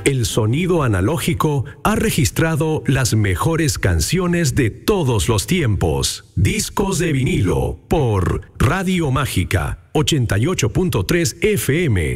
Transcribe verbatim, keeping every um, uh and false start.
El sonido analógico ha registrado las mejores canciones de todos los tiempos. Discos de vinilo por Radio Mágica ochenta y ocho punto tres F M.